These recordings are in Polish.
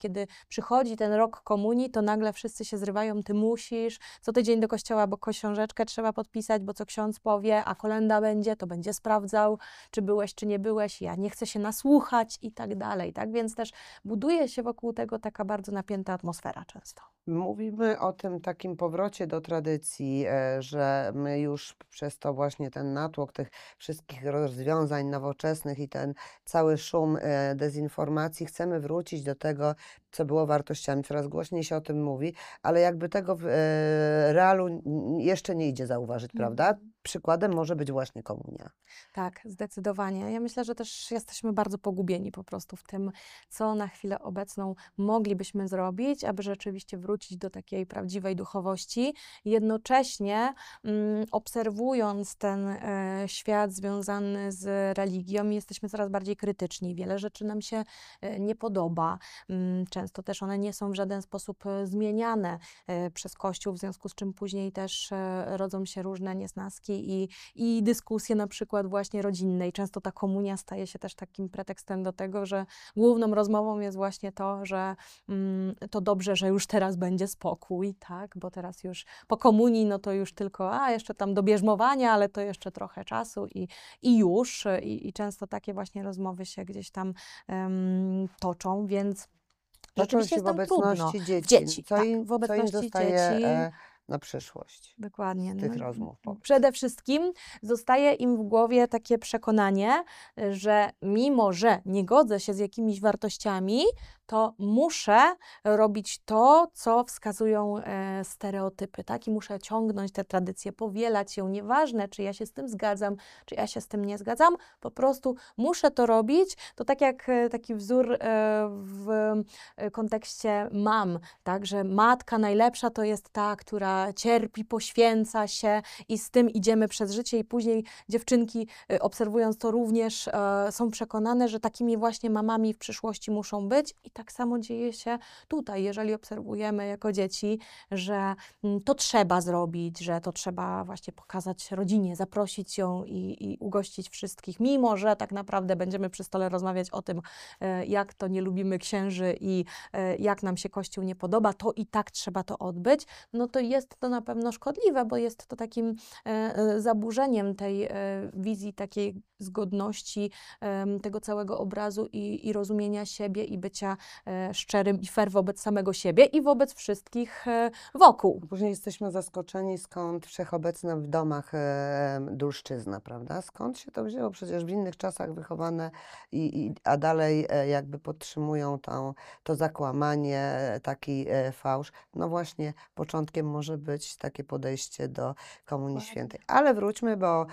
kiedy przychodzi ten rok komunii, to nagle wszyscy się zrywają, ty musisz, co tydzień do kościoła, bo książeczkę trzeba podpisać, bo co ksiądz powie, a kolenda będzie, to będzie sprawdzał, czy byłeś, czy nie byłeś, ja nie chcę się nasłuchać i tak dalej, tak? Więc też buduje się wokół tego taka bardzo napięta atmosfera często. Mówimy o tym takim powrocie do tradycji, że my już przez to właśnie ten natłok tych wszystkich rozwiązań nowoczesnych i ten cały szum dezinformacji chcemy wrócić do tego, co było wartościami. Coraz głośniej się o tym mówi, ale jakby tego w realu jeszcze nie idzie zauważyć, prawda? Przykładem może być właśnie komunia. Tak, zdecydowanie. Ja myślę, że też jesteśmy bardzo pogubieni po prostu w tym, co na chwilę obecną moglibyśmy zrobić, aby rzeczywiście wrócić do takiej prawdziwej duchowości. Jednocześnie obserwując ten świat związany z religią, jesteśmy coraz bardziej krytyczni. Wiele rzeczy nam się nie podoba. Często też one nie są w żaden sposób zmieniane przez Kościół, w związku z czym później też rodzą się różne niesnaski i dyskusje na przykład właśnie rodzinnej. Często ta komunia staje się też takim pretekstem do tego, że główną rozmową jest właśnie to, że to dobrze, że już teraz będzie spokój, tak? Bo teraz już po komunii, no to już tylko, jeszcze tam do bierzmowania, ale to jeszcze trochę czasu i już. I często takie właśnie rozmowy się gdzieś tam toczą, więc Toczą rzeczywiście się jest w tam trudno. obecności dzieci. Dzieci, Co tak, im, w co im obecności zostaje dzieci. na przyszłość Dokładnie. z No, tych rozmów? Powiedz. przede wszystkim zostaje im w głowie takie przekonanie, że mimo, że nie godzę się z jakimiś wartościami, to muszę robić to, co wskazują stereotypy, tak? I muszę ciągnąć te tradycje, powielać ją. Nieważne, czy ja się z tym zgadzam, czy ja się z tym nie zgadzam, po prostu muszę to robić. To tak jak taki wzór w kontekście mam, tak? Że matka najlepsza to jest ta, która cierpi, poświęca się i z tym idziemy przez życie i później dziewczynki, obserwując to również, są przekonane, że takimi właśnie mamami w przyszłości muszą być i tak samo dzieje się tutaj, jeżeli obserwujemy jako dzieci, że to trzeba zrobić, że to trzeba właśnie pokazać rodzinie, zaprosić ją i ugościć wszystkich, mimo że tak naprawdę będziemy przy stole rozmawiać o tym, jak to nie lubimy księży i jak nam się Kościół nie podoba, to i tak trzeba to odbyć, no to jest to na pewno szkodliwe, bo jest to takim zaburzeniem tej wizji takiej zgodności, tego całego obrazu i rozumienia siebie i bycia szczerym i fair wobec samego siebie i wobec wszystkich wokół. Później jesteśmy zaskoczeni, skąd wszechobecna w domach dulszczyzna, prawda? Skąd się to wzięło? Przecież w innych czasach wychowane, a dalej jakby podtrzymują to zakłamanie, taki fałsz. No właśnie, początkiem może być takie podejście do Komunii Świętej. Ale wróćmy, bo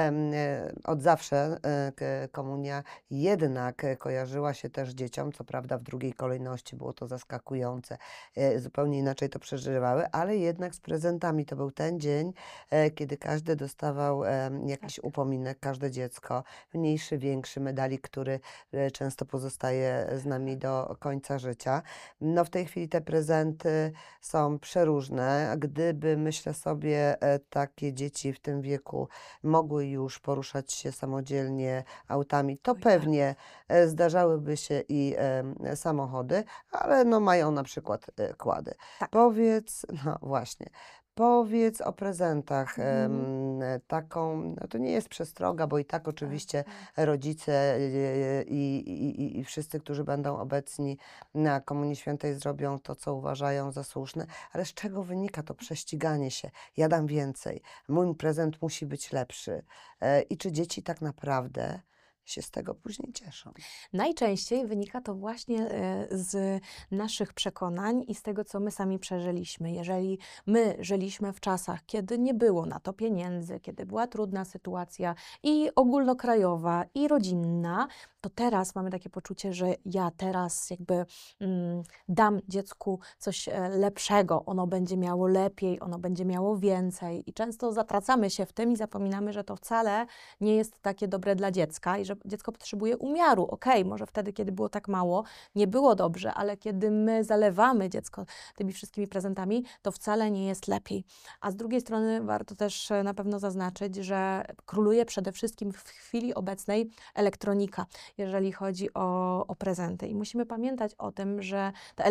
od zawsze komunia jednak kojarzyła się też dzieciom, co prawda w drugiej kolejności było to zaskakujące, zupełnie inaczej to przeżywały, ale jednak z prezentami. To był ten dzień, kiedy każdy dostawał jakiś upominek, każde dziecko, mniejszy, większy, medalik, który często pozostaje z nami do końca życia. No w tej chwili te prezenty są przeróżne. Gdyby, myślę sobie, takie dzieci w tym wieku mogły już poruszać się samodzielnie autami, to Oj, tak. pewnie zdarzałyby się i samochody, ale no mają na przykład kłady. Tak. Powiedz, no właśnie, powiedz o prezentach. Taką, no to nie jest przestroga, bo i tak oczywiście rodzice i wszyscy, którzy będą obecni na Komunii Świętej, zrobią to, co uważają za słuszne, ale z czego wynika to prześciganie się? Ja dam więcej, mój prezent musi być lepszy. I czy dzieci tak naprawdę się z tego później cieszą? Najczęściej wynika to właśnie z naszych przekonań i z tego, co my sami przeżyliśmy. Jeżeli my żyliśmy w czasach, kiedy nie było na to pieniędzy, kiedy była trudna sytuacja i ogólnokrajowa, i rodzinna, to teraz mamy takie poczucie, że ja teraz jakby dam dziecku coś lepszego, ono będzie miało lepiej, ono będzie miało więcej i często zatracamy się w tym i zapominamy, że to wcale nie jest takie dobre dla dziecka i że że dziecko potrzebuje umiaru. Okej, może wtedy, kiedy było tak mało, nie było dobrze, ale kiedy my zalewamy dziecko tymi wszystkimi prezentami, to wcale nie jest lepiej. A z drugiej strony warto też na pewno zaznaczyć, że króluje przede wszystkim w chwili obecnej elektronika, jeżeli chodzi o prezenty. I musimy pamiętać o tym, że ta